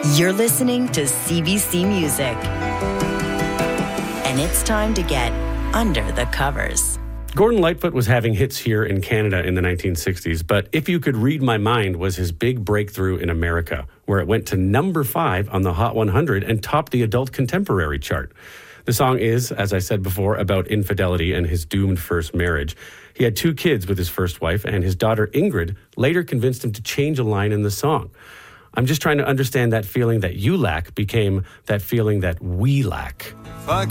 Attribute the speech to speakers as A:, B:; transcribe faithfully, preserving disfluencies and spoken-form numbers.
A: You're listening to C B C Music. And it's time to get under the covers.
B: Gordon Lightfoot was having hits here in Canada in the nineteen sixties, but If You Could Read My Mind was his big breakthrough in America, where it went to number five on the Hot one hundred and topped the adult contemporary chart. The song is, as I said before, about infidelity and his doomed first marriage. He had two kids with his first wife, and his daughter Ingrid later convinced him to change a line in the song. I'm just trying to understand that feeling that you lack became that feeling that we lack.
C: If I